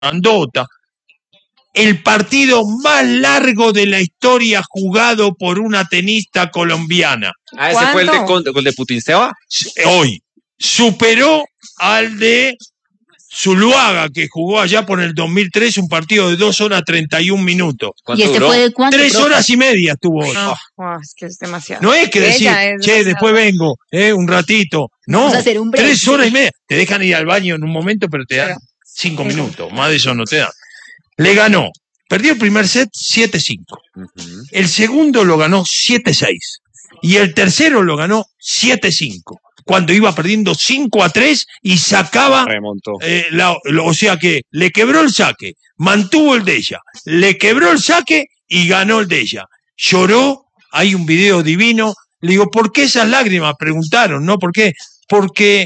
grandota. El partido más largo de la historia jugado por una tenista colombiana. Ah, ese fue el de Putintseva. Hoy superó al de Zuluaga, que jugó allá por el 2003 un partido de 2 horas 31 minutos. ¿Y este fue de cuánto? 3 horas y media estuvo hoy. Es que es demasiado. No es que decir, che, después vengo, un ratito. No, vamos a hacer un break, 3 horas y media. Te dejan ir al baño en un momento, pero te dan 5 minutos. Más de eso no te dan. Le ganó. Perdió el primer set 7-5. El segundo lo ganó 7-6. Y el tercero lo ganó 7-5. Cuando iba perdiendo 5-3 y sacaba. Remontó. O sea que le quebró el saque, mantuvo el de ella, le quebró el saque y ganó el de ella. Lloró, hay un video divino. Le digo, ¿por qué esas lágrimas? Preguntaron, ¿no? ¿Por qué? Porque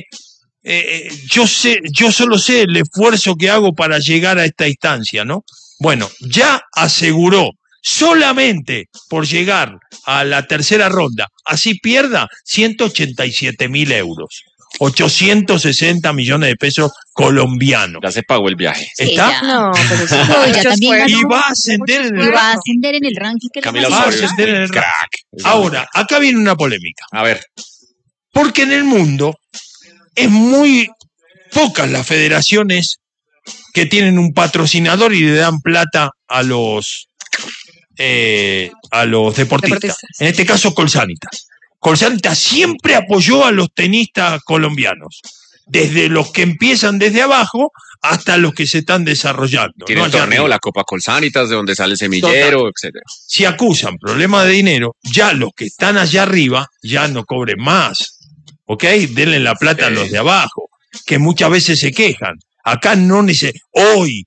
yo solo sé el esfuerzo que hago para llegar a esta instancia, ¿no? Bueno, ya aseguró solamente por llegar a la tercera ronda, así pierda 187.000 euros, 860 millones de pesos colombianos. Ya se pagó el viaje. ¿Está? No, pero ya también ganó. Y va a ascender en el va a ascender en el ranking. Va a ascender en el ranking. Ahora, acá viene una polémica. A ver. Porque en el mundo es muy pocas las federaciones que tienen un patrocinador y le dan plata a los deportistas. En este caso, Colsanitas. Colsanitas siempre apoyó a los tenistas colombianos, desde los que empiezan desde abajo hasta los que se están desarrollando. Tiene un torneo, la Copa Colsanitas, de donde sale el semillero, etcétera. Si acusan problemas de dinero, ya los que están allá arriba ya no cobren más. ¿Ok? Denle la plata a los de abajo, que muchas veces se quejan. Acá no hoy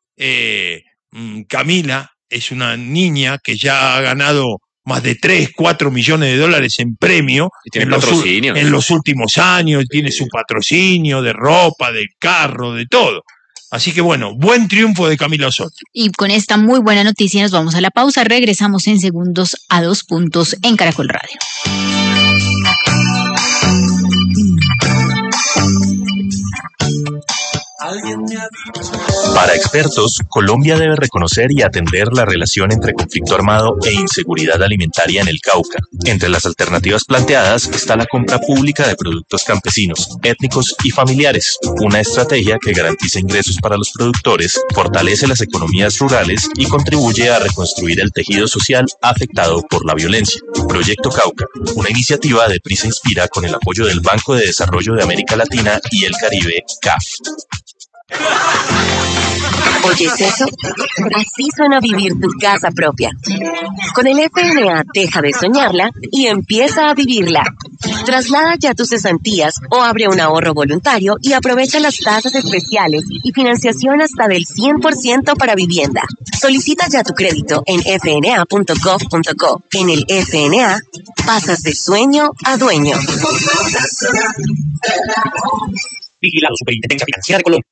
Camila es una niña que ya ha ganado más de 3, 4 millones de dólares en premio en los últimos años. Tiene su patrocinio de ropa, de carro, de todo. Así que bueno, buen triunfo de Camila Osorio. Y con esta muy buena noticia nos vamos a la pausa. Regresamos en segundos a 2 puntos en Caracol Radio. Para expertos, Colombia debe reconocer y atender la relación entre conflicto armado e inseguridad alimentaria en el Cauca. Entre las alternativas planteadas está la compra pública de productos campesinos, étnicos y familiares, una estrategia que garantiza ingresos para los productores, fortalece las economías rurales y contribuye a reconstruir el tejido social afectado por la violencia. Proyecto Cauca, una iniciativa de Prisa Inspira con el apoyo del Banco de Desarrollo de América Latina y el Caribe, CAF. ¿Oyes eso? Así suena vivir tu casa propia. Con el FNA deja de soñarla y empieza a vivirla. Traslada ya tus cesantías o abre un ahorro voluntario y aprovecha las tasas especiales y financiación hasta del 100% para vivienda. Solicita ya tu crédito en fna.gov.co. En el FNA, pasas de sueño a dueño. Vigilado Superintendencia Financiera de Colombia.